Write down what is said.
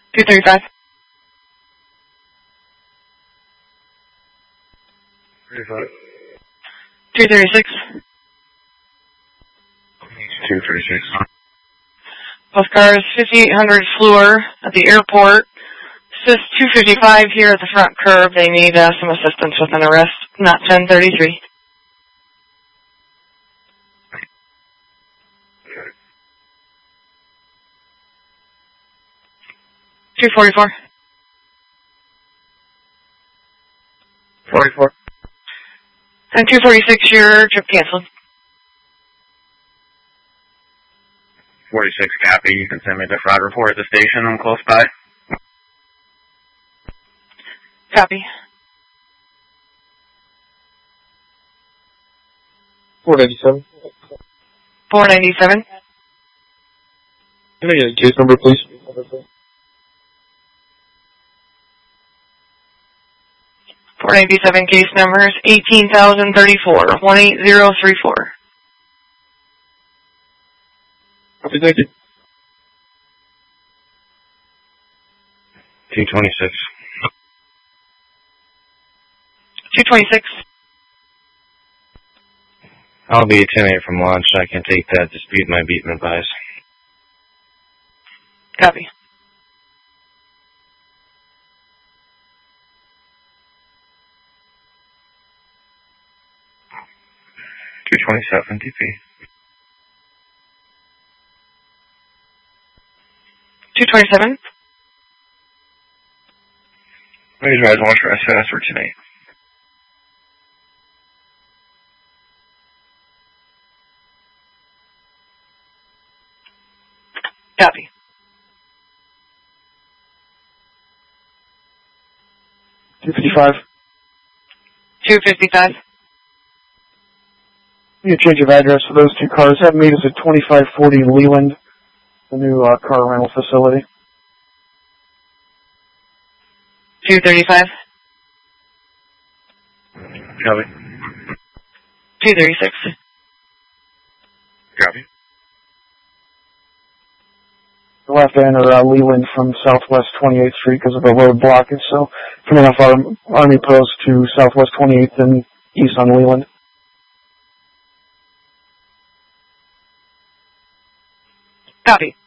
235. 35. 236. 236. Both cars, 5800 Fleur at the airport. Sis 255 here at the front curb. They need some assistance with an arrest. Not 1033. Okay. 244. 44. And 246, your trip canceled. 46, copy. You can send me the fraud report at the station. I'm close by. Copy. 497. 497. Can I get a case number, please? 497 case numbers 18,034, 18034. Copy, thank you. 226. 226. I'll be 10 8 from launch. I can take that dispute my beat and advise. Copy. 227 DP. 227. Please rise one for fast for tonight. Copy. 255. 255. Need a change of address for those two cars. Have them meet us at 2540 Leland, the new car rental facility. 235. Copy. 236. Copy. We'll have to enter Leland from Southwest 28th Street because of the road blockage. So coming off our Army Post to Southwest 28th and east on Leland. Copy.